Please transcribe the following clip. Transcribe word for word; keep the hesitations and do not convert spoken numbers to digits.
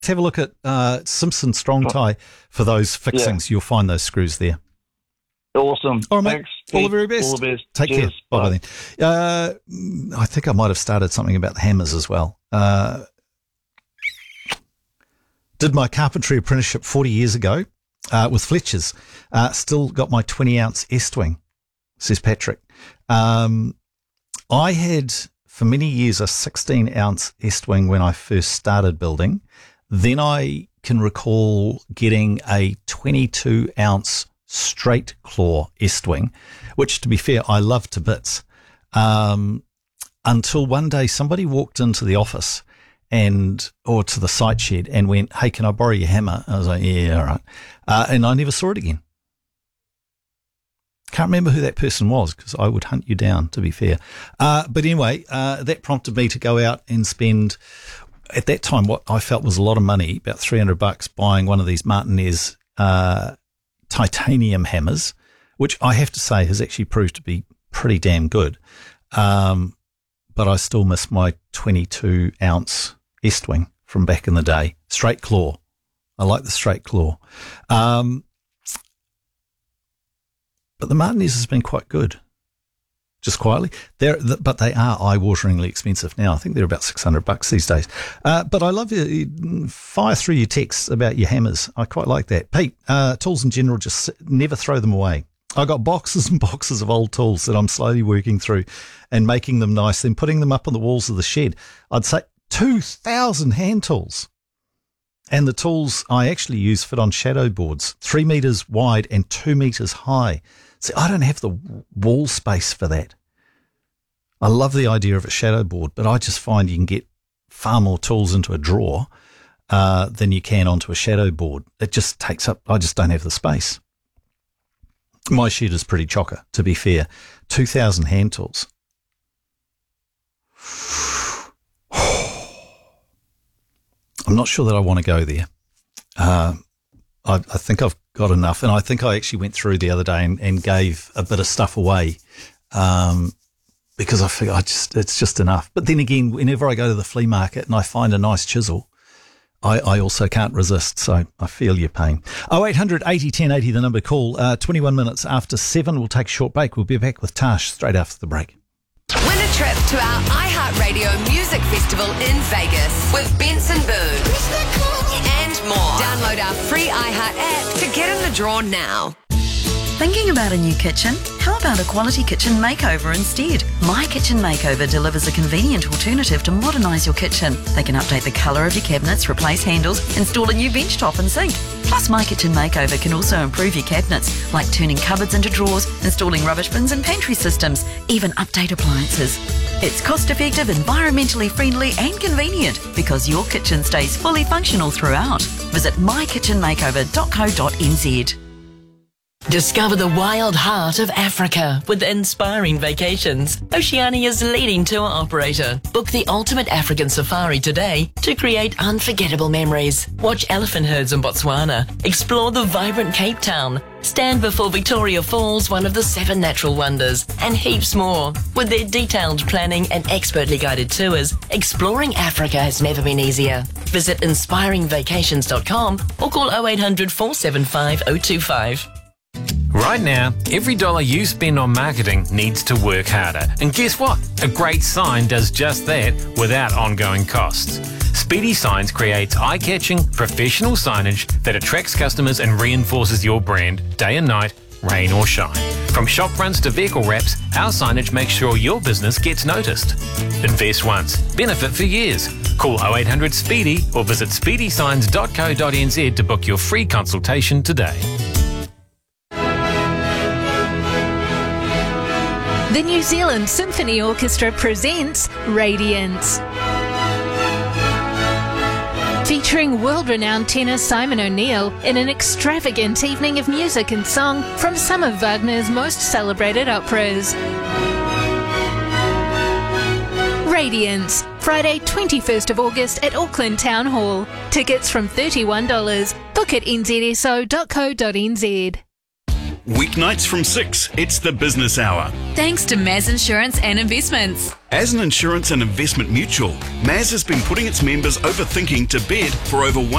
Have a look at uh, Simpson Strong Tie for those fixings. Yeah. You'll find those screws there. Awesome. All right, mate. Thanks. All the very best. All the best. Take Cheers. care. Bye, bye then. Uh, I think I might have started something about the hammers as well. Uh, did my carpentry apprenticeship forty years ago uh, with Fletcher's. Uh, still got my twenty ounce Estwing, says Patrick. Um, I had, for many years, a sixteen ounce Estwing when I first started building. Then I can recall getting a twenty-two ounce straight claw Estwing, which, to be fair, I love to bits, um, until one day somebody walked into the office and or to the site shed and went, "Hey, can I borrow your hammer?" I was like, "Yeah, all right," uh, and I never saw it again. Can't remember who that person was because I would hunt you down, to be fair. Uh, but anyway, uh, that prompted me to go out and spend, at that time, what I felt was a lot of money, about three hundred bucks, buying one of these Martinez uh, titanium hammers, which I have to say has actually proved to be pretty damn good. Um, but I still miss my twenty-two ounce Estwing from back in the day. Straight claw. I like the straight claw. Um, but the Martinez has been quite good. Just quietly. They're, but they are eye-wateringly expensive now. I think they're about six hundred bucks these days. Uh, but I love you, you. Fire through your texts about your hammers. I quite like that. Pete, uh, tools in general, just never throw them away. I got boxes and boxes of old tools that I'm slowly working through and making them nice, then putting them up on the walls of the shed. I'd say two thousand hand tools. And the tools I actually use fit on shadow boards, three metres wide and two metres high. See, I don't have the wall space for that. I love the idea of a shadow board, but I just find you can get far more tools into a drawer uh, than you can onto a shadow board. It just takes up, I just don't have the space. My shed is pretty chocker, to be fair. two thousand hand tools. I'm not sure that I want to go there. Uh, I, I think I've got enough, and I think I actually went through the other day and, and gave a bit of stuff away um, because I figure I just it's just enough. But then again, whenever I go to the flea market and I find a nice chisel, I, I also can't resist, so I feel your pain. oh eight hundred eighty ten eighty, the number call. Uh, twenty-one minutes after seven, we'll take a short break. We'll be back with Tash straight after the break. Win a trip to our iHeartRadio Music Festival in Vegas with Benson Boone and more. Download our free iHeart app to get in the draw now. Thinking about a new kitchen? How about a quality kitchen makeover instead? My Kitchen Makeover delivers a convenient alternative to modernise your kitchen. They can update the colour of your cabinets, replace handles, install a new bench top and sink. Plus, My Kitchen Makeover can also improve your cabinets, like turning cupboards into drawers, installing rubbish bins and pantry systems, even update appliances. It's cost-effective, environmentally friendly and convenient because your kitchen stays fully functional throughout. Visit my kitchen makeover dot co dot n z. Discover the wild heart of Africa with Inspiring Vacations, Oceania's leading tour operator. Book the ultimate African safari today to create unforgettable memories. Watch elephant herds in Botswana, explore the vibrant Cape Town, stand before Victoria Falls, one of the seven natural wonders, and heaps more. With their detailed planning and expertly guided tours, exploring Africa has never been easier. Visit inspiring vacations dot com or call oh eight hundred, four seven five, oh two five. Right now, every dollar you spend on marketing needs to work harder. And guess what? A great sign does just that without ongoing costs. Speedy Signs creates eye-catching, professional signage that attracts customers and reinforces your brand day and night, rain or shine. From shop fronts to vehicle wraps, our signage makes sure your business gets noticed. Invest once, benefit for years. Call oh eight hundred SPEEDY or visit speedy signs dot co dot n z to book your free consultation today. The New Zealand Symphony Orchestra presents Radiance. Featuring world-renowned tenor Simon O'Neill in an extravagant evening of music and song from some of Wagner's most celebrated operas. Radiance, Friday twenty-first of August at Auckland Town Hall. Tickets from thirty-one dollars. Book at n z s o dot co dot n z. Weeknights from six, it's the Business Hour. Thanks to Maz Insurance and Investments. As an insurance and investment mutual, Maz has been putting its members overthinking to bed for over one